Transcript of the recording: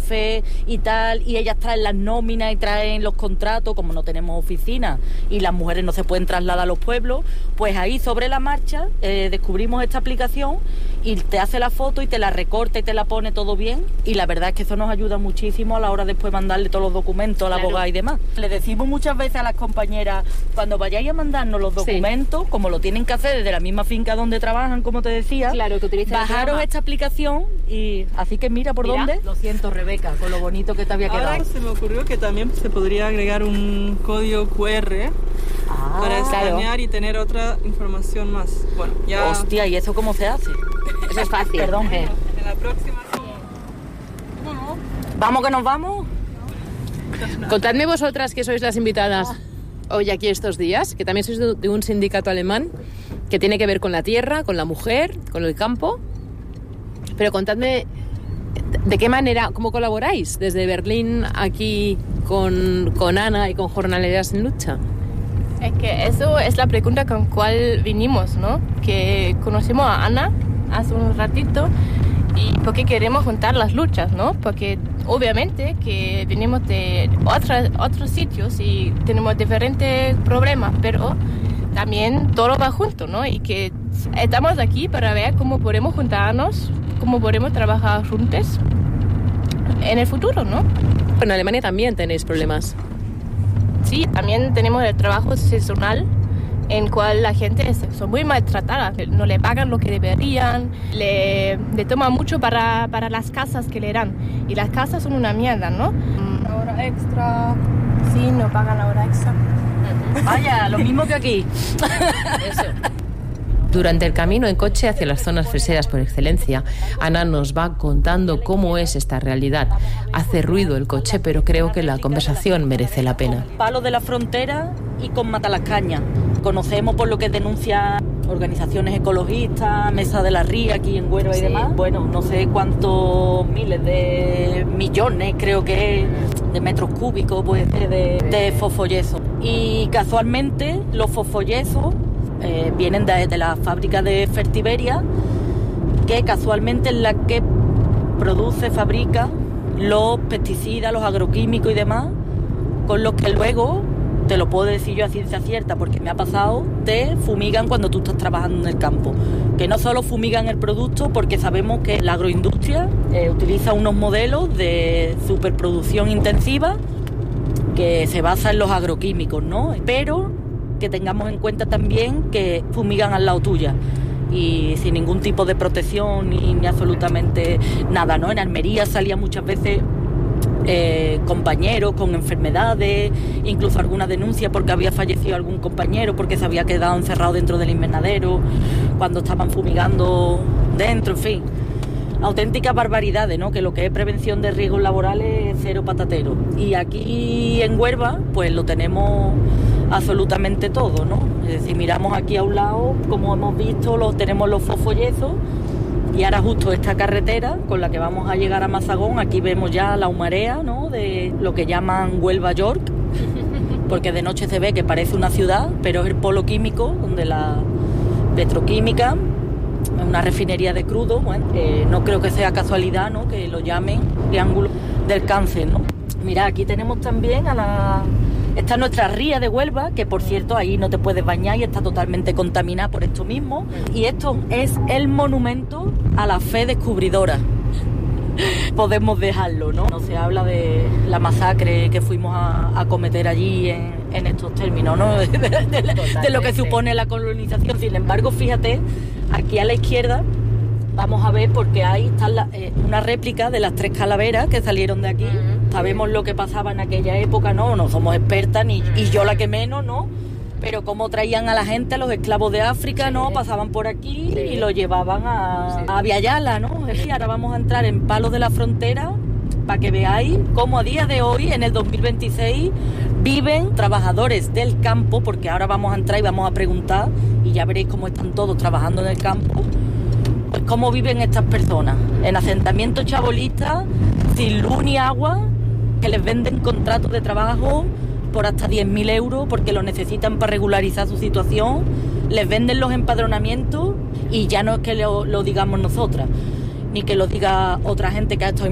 jefe y tal, y ellas traen las nóminas y traen los contratos, como no tenemos oficina y las mujeres no se pueden trasladar a los pueblos, pues ahí sobre la marcha descubrimos esta aplicación y te hace la foto y te la recorta y te la pone todo bien, y la verdad es que eso nos ayuda muchísimo a la hora después mandarle todos los documentos a la abogada y demás. Le decimos muchas veces a las compañeras, cuando vayáis a mandarnos los documentos, como lo tienen que hacer desde la misma finca donde trabajan, como te decía, que bajaros esta aplicación y así que mira por dónde. Lo siento, Rebeca, con lo bonito que te había quedado. Ahora se me ocurrió que también se podría agregar un código QR para escanear y tener otra información más. Bueno, ya... Hostia, ¿y eso cómo se hace? Eso es fácil. Perdón. En la próxima... ¿Vamos que nos vamos? Contadme vosotras, que sois las invitadas hoy aquí estos días, que también sois de un sindicato alemán que tiene que ver con la tierra, con la mujer, con el campo. Pero contadme de qué manera, cómo colaboráis desde Berlín aquí con Ana y con Jornaleras en Lucha. Es que eso es la pregunta con cual vinimos, ¿no? Que conocimos a Ana hace un ratito y porque queremos juntar las luchas, ¿no? Porque obviamente que venimos de otros sitios y tenemos diferentes problemas, pero también todo va junto, ¿no? Y que estamos aquí para ver cómo podemos juntarnos, cómo podemos trabajar juntos en el futuro, ¿no? En Alemania también tenéis problemas. Sí, también tenemos el trabajo sazonal, en cual la gente son muy maltratada, no le pagan lo que deberían, le toman mucho para las casas que le dan, y las casas son una mierda, ¿no? La hora extra. Sí, no pagan la hora extra. Vaya, lo mismo que aquí. Eso. Durante el camino en coche hacia las zonas freseras por excelencia, Ana nos va contando cómo es esta realidad. Hace ruido el coche, pero creo que la conversación merece la pena. Palos de la Frontera y con Matalascaña. Conocemos por lo que denuncian organizaciones ecologistas, Mesa de la Ría aquí en Huelva y demás. Bueno, no sé cuántos miles de millones, creo que de metros cúbicos puede ser de fosfoyeso. Y casualmente los fosfoyesos vienen de la fábrica de Fertiberia, que casualmente es la que fabrica los pesticidas, los agroquímicos y demás, con los que luego, te lo puedo decir yo a ciencia cierta porque me ha pasado, te fumigan cuando tú estás trabajando en el campo. Que no solo fumigan el producto, porque sabemos que la agroindustria utiliza unos modelos de superproducción intensiva que se basa en los agroquímicos, ¿no? Pero que tengamos en cuenta también que fumigan al lado tuya y sin ningún tipo de protección ni absolutamente nada, ¿no? En Almería salía muchas veces compañeros con enfermedades, incluso alguna denuncia porque había fallecido algún compañero porque se había quedado encerrado dentro del invernadero cuando estaban fumigando dentro, en fin. Auténticas barbaridades, ¿no? Que lo que es prevención de riesgos laborales es cero patatero. Y aquí en Huelva, pues lo tenemos absolutamente todo, ¿no? Es decir, miramos aquí a un lado, como hemos visto, tenemos los fosfoyesos, y ahora justo esta carretera con la que vamos a llegar a Mazagón, aquí vemos ya la humarea, ¿no? De lo que llaman Huelva York, porque de noche se ve que parece una ciudad, pero es el polo químico, donde la petroquímica, una refinería de crudo, bueno, no creo que sea casualidad, ¿no? Que lo llamen Triángulo del Cáncer, ¿no? Mira, aquí tenemos también esta es nuestra ría de Huelva, que por cierto ahí no te puedes bañar y está totalmente contaminada por esto mismo. Y esto es el monumento a la fe descubridora. Podemos dejarlo, ¿no? No se habla de la masacre que fuimos a cometer allí en estos términos, ¿no? De lo que supone la colonización. Sin embargo, fíjate, aquí a la izquierda vamos a ver, porque ahí está una réplica de las 3 calaveras que salieron de aquí. Sabemos lo que pasaba en aquella época, ¿no? No somos expertas, y yo la que menos, ¿no? Pero cómo traían a la gente, a los esclavos de África, ¿no? Pasaban por aquí y lo llevaban a Viayala, ¿no? Y ahora vamos a entrar en Palos de la Frontera para que veáis cómo a día de hoy, en el 2026, viven trabajadores del campo, porque ahora vamos a entrar y vamos a preguntar, y ya veréis cómo están todos trabajando en el campo. Pues cómo viven estas personas, en asentamientos chabolistas, sin luz ni agua, que les venden contratos de trabajo por hasta 10.000 euros porque lo necesitan para regularizar su situación, les venden los empadronamientos, y ya no es que lo digamos nosotras, ni que lo diga otra gente que ha estado